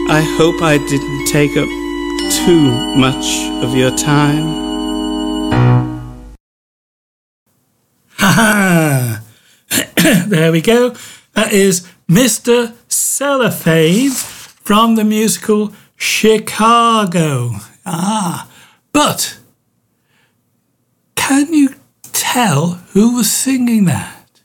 I hope I didn't take up too much of your time. Ha There we go. That is Mr. Cellophane from the musical Chicago. But can you tell who was singing that?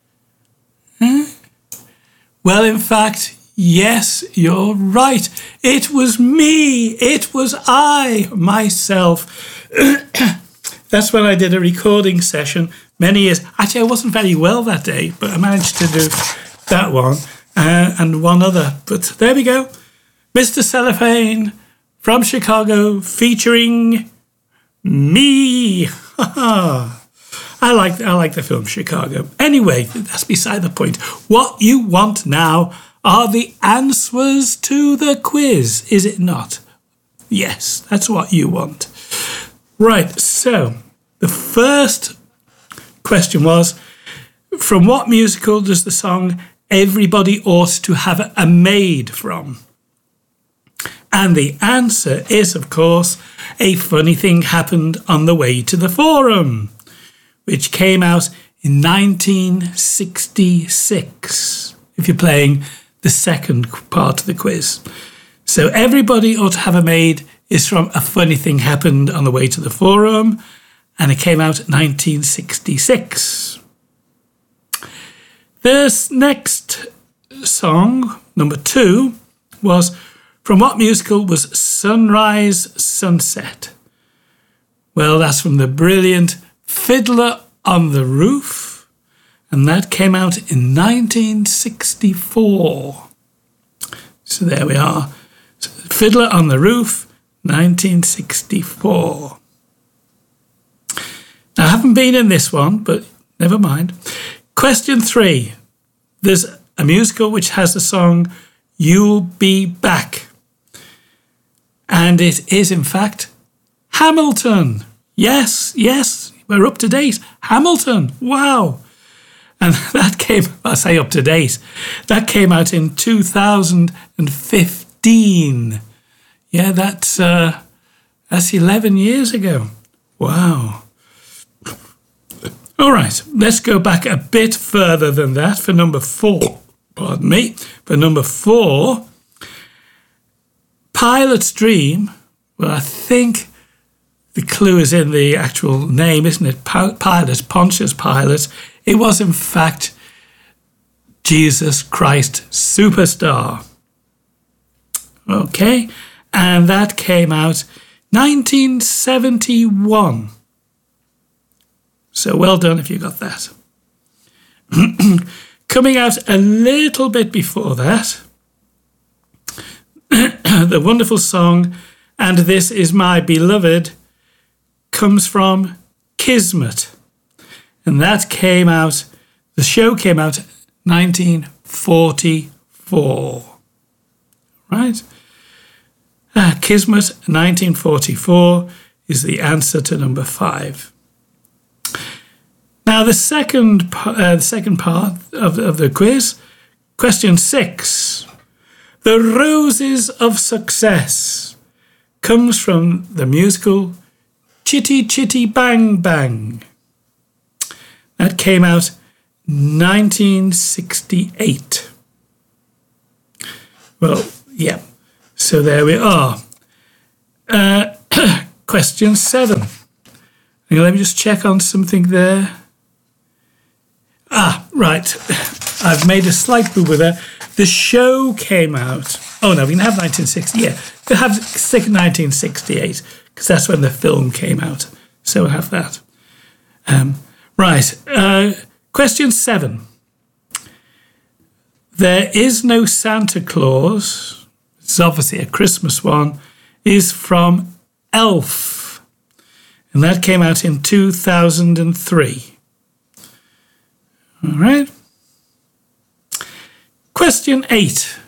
Well, in fact, yes, you're right. It was me. It was I, myself. That's when I did a recording session many years. Actually, I wasn't very well that day, but I managed to do that one and one other. But there we go. Mr. Cellophane from Chicago featuring me. I like the film Chicago. Anyway, that's beside the point. What you want now are the answers to the quiz, is it not? Yes, that's what you want. Right, so the first question was, from what musical does the song Everybody Ought to Have a Maid from? And the answer is, of course, A Funny Thing Happened on the Way to the Forum, which came out in 1966, if you're playing the second part of the quiz. So Everybody Ought to Have a Maid is from A Funny Thing Happened on the Way to the Forum, and it came out in 1966. This next song, number 2, was from what musical was Sunrise Sunset? Well, that's from the brilliant Fiddler on the Roof, and that came out in 1964. So there we are. Fiddler on the Roof, 1964. Now, I haven't been in this one, but never mind. Question 3. There's a musical which has the song You'll Be Back. And it is, in fact, Hamilton. Yes, we're up to date. Hamilton, wow. And that came, I say up to date, that came out in 2015. Yeah, that's 11 years ago. Wow. All right, let's go back a bit further than that for number 4. Pardon me. For number 4, Pilot's Dream. Well, I think the clue is in the actual name, isn't it? Pilate, Pontius Pilate. It was, in fact, Jesus Christ Superstar. Okay, and that came out 1971. So well done if you got that. Coming out a little bit before that, the wonderful song, And This Is My Beloved, comes from Kismet. And that came out, the show came out 1944. Right? Kismet, 1944, is the answer to number 5. Now, the second part of the quiz, question 6. The Roses of Success comes from the musical Chitty Chitty Bang Bang. That came out 1968. Well, yeah. So there we are. Question 7. Let me just check on something there. Right. I've made a slight boo-boo there. The show came out. Oh, no, we can have 1960. Yeah, we'll have 1968, because that's when the film came out. So we'll have that. Right. Question 7. There Is No Santa Claus, it's obviously a Christmas one, is from Elf. And that came out in 2003. All right. Question 8.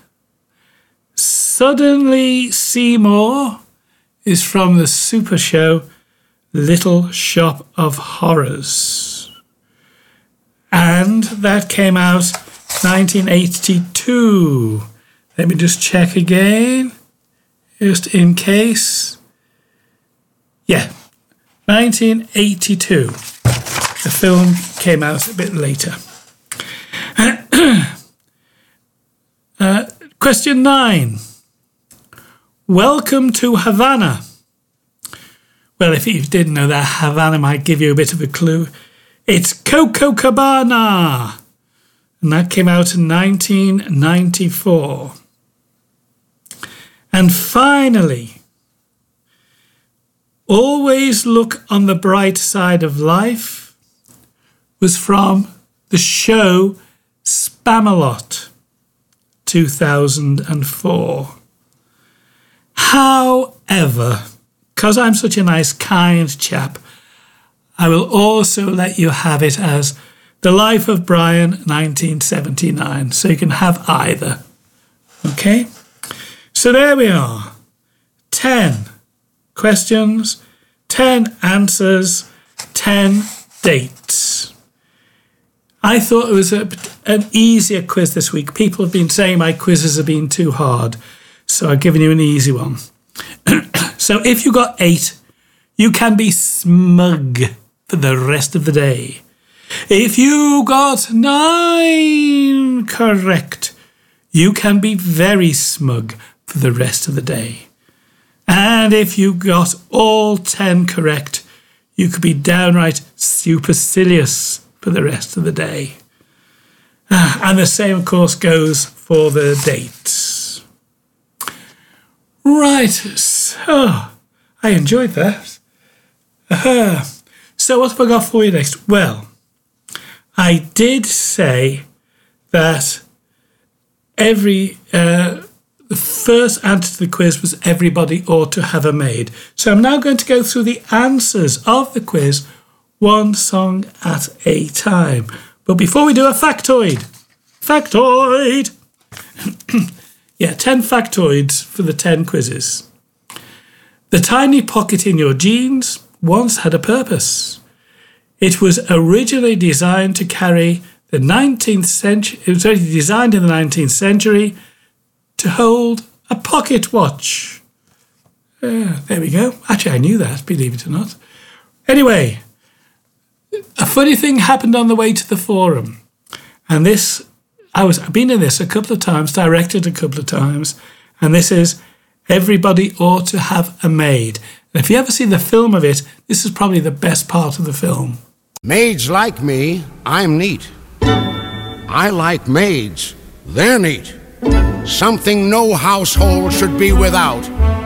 Suddenly Seymour is from the super show Little Shop of Horrors. And that came out 1982. Let me just check again, just in case. Yeah, 1982. The film came out a bit later. Question 9. Welcome to Havana. Well, if you didn't know that, Havana might give you a bit of a clue. It's Copacabana. And that came out in 1994. And finally, Always Look on the Bright Side of Life was from the show Spamalot, 2004. However, because I'm such a nice, kind chap, I will also let you have it as The Life of Brian, 1979. So you can have either. Okay? So there we are. 10 questions, 10 answers, 10 dates. I thought it was an easier quiz this week. People have been saying my quizzes have been too hard, so I've given you an easy one. So if you got 8, you can be smug for the rest of the day. If you got 9 correct, you can be very smug for the rest of the day. And if you got all 10 correct, you could be downright supercilious for the rest of the day. And the same, of course, goes for the dates. Right, so I enjoyed that. So what have I got for you next? Well, I did say that the first answer to the quiz was everybody ought to have a maid. So I'm now going to go through the answers of the quiz, one song at a time. But before we do a factoid. Yeah, 10 factoids for the 10 quizzes. The tiny pocket in your jeans once had a purpose. It was originally designed to carry the 19th century. It was originally designed in the 19th century to hold a pocket watch. There we go. Actually, I knew that, believe it or not. Anyway, a funny thing happened on the way to the forum. And this, I've been in this a couple of times, directed a couple of times, and this is Everybody Ought to Have a Maid. And if you ever see the film of it, this is probably the best part of the film. Maids like me, I'm neat. I like maids, they're neat. Something no household should be without.